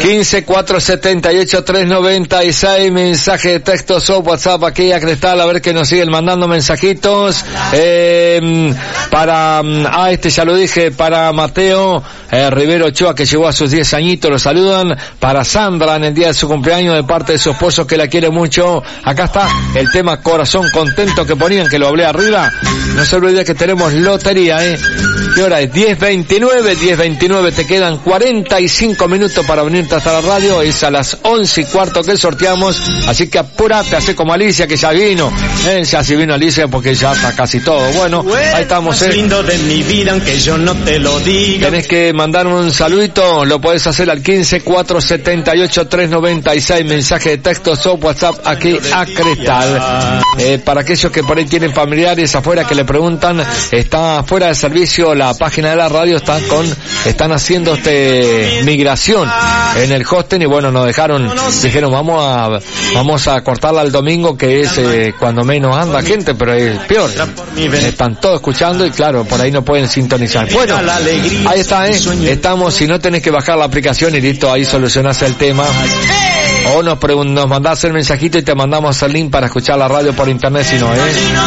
15-478-396, mensaje de texto o WhatsApp aquí a Cristal, a ver que nos siguen mandando mensajitos. Ya lo dije, para Mateo Rivero Ochoa, que llegó a sus 10 añitos, lo saludan. Para Sandra, en el día de su cumpleaños, de parte de su esposo, que la quiere mucho. Acá está el tema Corazón Contento que ponían, que lo hablé arriba. No se olvide que tenemos lotería, ¿Qué hora es? 10:29, te quedan 45 minutos para venirte hasta la radio. Es a las 11:15 que sorteamos, así que apúrate, hace como Alicia, que ya vino. Ya sí vino Alicia, porque ya está casi todo. Bueno, ahí estamos, lindo de mi vida, aunque yo no te lo diga. Tenés que mandarme un saludito, lo podés hacer al 15-478-396, mensaje de texto o WhatsApp aquí a Cristal. Para aquellos que por ahí tienen familiares afuera que le preguntan, está fuera de servicio la página de la radio, están haciendo migración en el hosting, y bueno, nos dijeron vamos a cortarla el domingo, que es cuando menos anda gente, pero es peor, están todos escuchando y claro, por ahí no pueden sintonizar. Bueno, ahí está, estamos, si no tenés que bajar la aplicación y listo, ahí solucionás el tema. O nos mandás el mensajito y te mandamos el link para escuchar la radio por internet, si no,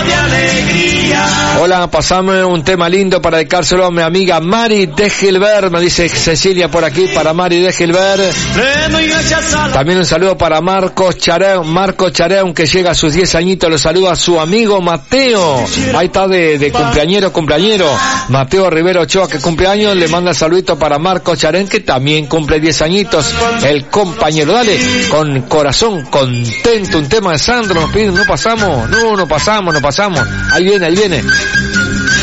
Hola, pasame un tema lindo para dedicárselo a mi amiga Mari de Gilbert, me dice Cecilia por aquí, para Mari de Gilbert. También un saludo para Marco Chareón, que llega a sus 10 añitos, lo saluda a su amigo Mateo. Ahí está de cumpleañero. Mateo Rivero Ochoa, que cumpleaños, le manda saludito para Marco Chareón, que también cumple 10 añitos, el compañero. Dale, con Corazón Contento, un tema de Sandro, nos piden, no pasamos. Ahí viene.